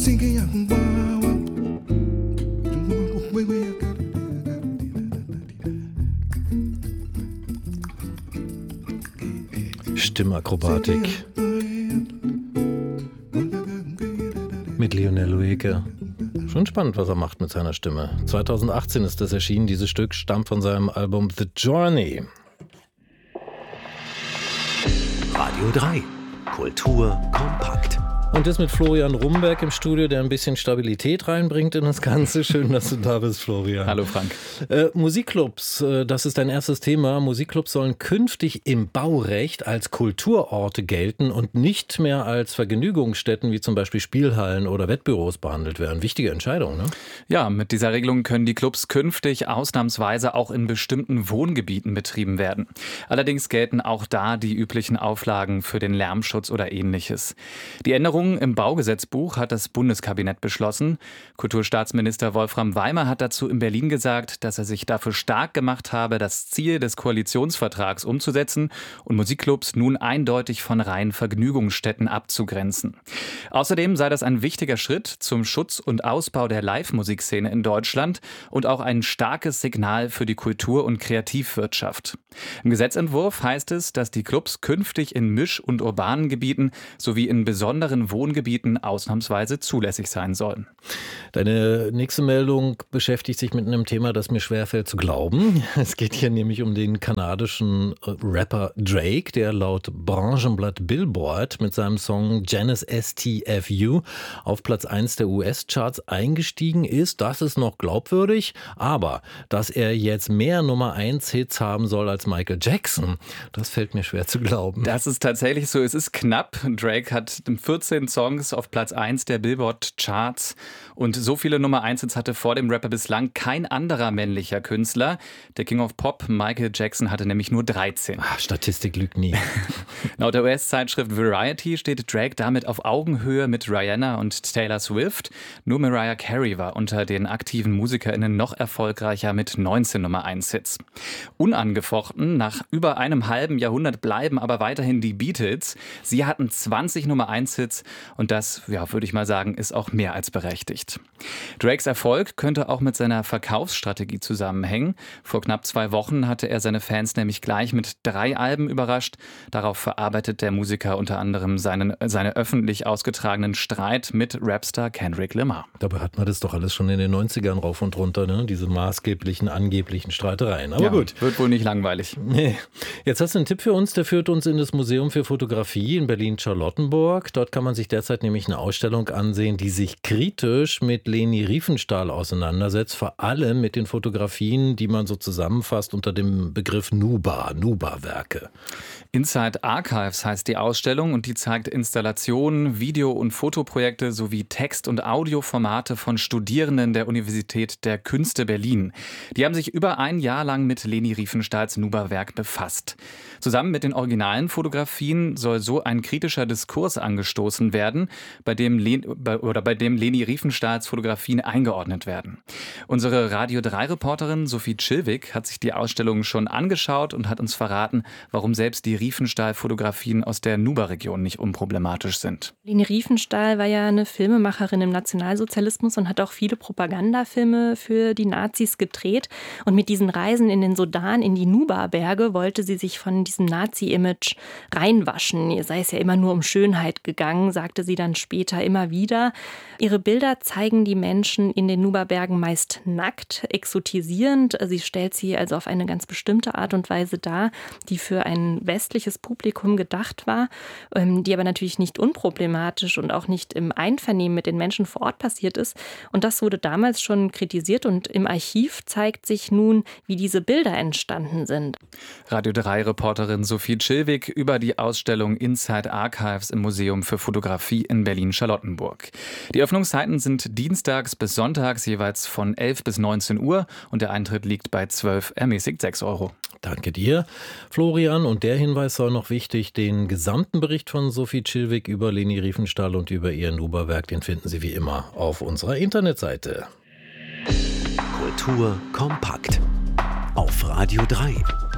Stimmakrobatik mit Lionel Loueke. Schon spannend, was er macht mit seiner Stimme. 2018 ist das erschienen. Dieses Stück stammt von seinem Album The Journey. Radio 3. Kultur kompakt. Und das mit Florian Rumberg im Studio, der ein bisschen Stabilität reinbringt in das Ganze. Schön, dass du da bist, Florian. Hallo Frank. Musikclubs, das ist dein erstes Thema. Musikclubs sollen künftig im Baurecht als Kulturorte gelten und nicht mehr als Vergnügungsstätten wie zum Beispiel Spielhallen oder Wettbüros behandelt werden. Wichtige Entscheidung, ne? Ja, mit dieser Regelung können die Clubs künftig ausnahmsweise auch in bestimmten Wohngebieten betrieben werden. Allerdings gelten auch da die üblichen Auflagen für den Lärmschutz oder Ähnliches. Die Änderungen im Baugesetzbuch hat das Bundeskabinett beschlossen. Kulturstaatsminister Wolfram Weimer hat dazu in Berlin gesagt, dass er sich dafür stark gemacht habe, das Ziel des Koalitionsvertrags umzusetzen und Musikclubs nun eindeutig von reinen Vergnügungsstätten abzugrenzen. Außerdem sei das ein wichtiger Schritt zum Schutz und Ausbau der Live-Musikszene in Deutschland und auch ein starkes Signal für die Kultur- und Kreativwirtschaft. Im Gesetzentwurf heißt es, dass die Clubs künftig in Misch- und urbanen Gebieten sowie in besonderen Wohngebieten ausnahmsweise zulässig sein sollen. Deine nächste Meldung beschäftigt sich mit einem Thema, das mir schwerfällt zu glauben. Es geht hier nämlich um den kanadischen Rapper Drake, der laut Branchenblatt Billboard mit seinem Song Janice STFU auf Platz 1 der US-Charts eingestiegen ist. Das ist noch glaubwürdig, aber dass er jetzt mehr Nummer-1-Hits haben soll als Michael Jackson, das fällt mir schwer zu glauben. Das ist tatsächlich so, es ist knapp. Drake hat 14 Songs auf Platz 1 der Billboard-Charts und so viele Nummer-1-Hits hatte vor dem Rapper bislang kein anderer männlicher Künstler. Der King of Pop, Michael Jackson, hatte nämlich nur 13. Statistik lügt nie. Laut der US-Zeitschrift Variety steht Drake damit auf Augenhöhe mit Rihanna und Taylor Swift. Nur Mariah Carey war unter den aktiven MusikerInnen noch erfolgreicher mit 19 Nummer-1-Hits. Unangefochten, nach über einem halben Jahrhundert bleiben aber weiterhin die Beatles. Sie hatten 20 Nummer-1-Hits und das, ja, würde ich mal sagen, ist auch mehr als berechtigt. Drakes Erfolg könnte auch mit seiner Verkaufsstrategie zusammenhängen. Vor knapp 2 Wochen hatte er seine Fans nämlich gleich mit 3 Alben überrascht. Darauf verarbeitet der Musiker unter anderem seine öffentlich ausgetragenen Streit mit Rapstar Kendrick Lamar. Dabei hat man das doch alles schon in den 90ern rauf und runter, ne? Diese maßgeblichen, angeblichen Streitereien. Aber ja, gut. Wird wohl nicht langweilig. Nee. Jetzt hast du einen Tipp für uns, der führt uns in das Museum für Fotografie in Berlin-Charlottenburg. Dort kann man sich derzeit nämlich eine Ausstellung ansehen, die sich kritisch mit Leni Riefenstahl auseinandersetzt, vor allem mit den Fotografien, die man so zusammenfasst unter dem Begriff Nuba-Werke. Inside Archives heißt die Ausstellung und die zeigt Installationen, Video- und Fotoprojekte sowie Text- und Audioformate von Studierenden der Universität der Künste Berlin. Die haben sich über ein Jahr lang mit Leni Riefenstahls Nuba-Werk befasst. Zusammen mit den originalen Fotografien soll so ein kritischer Diskurs angestoßen werden, bei dem Leni Riefenstahls Fotografien eingeordnet werden. Unsere Radio 3-Reporterin Sophie Chilwig hat sich die Ausstellung schon angeschaut und hat uns verraten, warum selbst die Riefenstahl-Fotografien aus der Nuba-Region nicht unproblematisch sind. Leni Riefenstahl war ja eine Filmemacherin im Nationalsozialismus und hat auch viele Propagandafilme für die Nazis gedreht. Und mit diesen Reisen in den Sudan, in die Nuba-Berge, wollte sie sich von diesem Nazi-Image reinwaschen. Ihr sei es ja immer nur um Schönheit gegangen, sagte sie dann später immer wieder. Ihre Bilder zeigen die Menschen in den Nuba-Bergen meist nackt, exotisierend. Sie stellt sie also auf eine ganz bestimmte Art und Weise dar, die für ein westliches Publikum gedacht war, die aber natürlich nicht unproblematisch und auch nicht im Einvernehmen mit den Menschen vor Ort passiert ist. Und das wurde damals schon kritisiert und im Archiv zeigt sich nun, wie diese Bilder entstanden sind. Radio 3-Reporterin Sophie Chilwig über die Ausstellung Inside Archives im Museum für Fotografie in Berlin-Charlottenburg. Die Öffnungszeiten sind dienstags bis sonntags jeweils von 11 bis 19 Uhr und der Eintritt liegt bei 12, ermäßigt 6 Euro. Danke dir, Florian. Und der Hinweis soll noch wichtig, den gesamten Bericht von Sophie Chilwig über Leni Riefenstahl und über ihr Nuba-Werk, den finden Sie wie immer auf unserer Internetseite. Kultur kompakt auf Radio 3.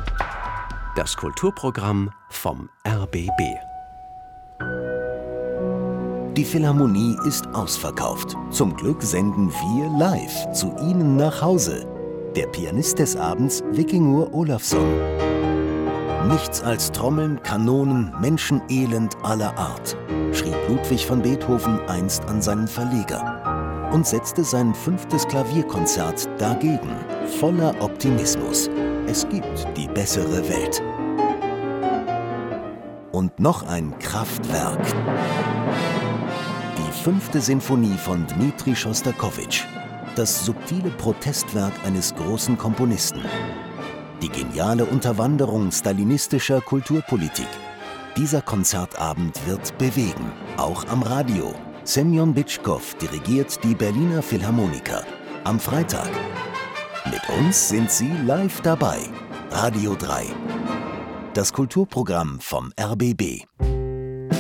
Das Kulturprogramm vom RBB. Die Philharmonie ist ausverkauft. Zum Glück senden wir live zu Ihnen nach Hause. Der Pianist des Abends, Vikingur Olafsson. Nichts als Trommeln, Kanonen, Menschenelend aller Art, schrieb Ludwig van Beethoven einst an seinen Verleger und setzte sein 5. Klavierkonzert dagegen, voller Optimismus. Es gibt die bessere Welt. Und noch ein Kraftwerk. Die 5. Sinfonie von Dmitri Schostakowitsch. Das subtile Protestwerk eines großen Komponisten. Die geniale Unterwanderung stalinistischer Kulturpolitik. Dieser Konzertabend wird bewegen, auch am Radio. Semjon Bitschkow dirigiert die Berliner Philharmoniker. Am Freitag. Mit uns sind Sie live dabei. Radio 3. Das Kulturprogramm vom RBB.